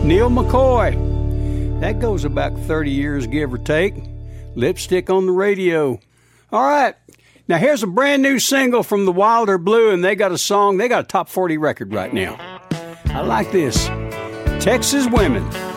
Neil McCoy. That goes about 30 years, give or take. Lipstick on the Radio. All right. Now, here's a brand new single from the Wilder Blue, and they got a song. They got a top 40 record right now. I like this. Texas Women.